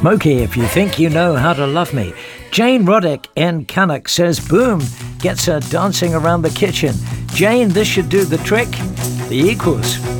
Smokey, if you think you know how to love me. Jane Roddick in Cannock says, boom, gets her dancing around the kitchen. Jane, this should do the trick. The Equals.